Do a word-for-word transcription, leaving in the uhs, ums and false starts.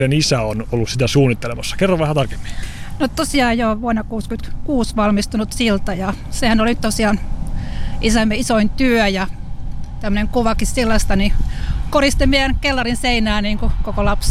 isä on ollut sitä suunnittelemassa. Kerro vähän tarkemmin. No tosiaan jo vuonna tuhatyhdeksänsataakuusikymmentäkuusi valmistunut silta ja sehän oli tosiaan isämme isoin työ ja tämmöinen kuvakin sillasta, niin koristi meidän kellarin seinää niin kuin koko lapsuuden.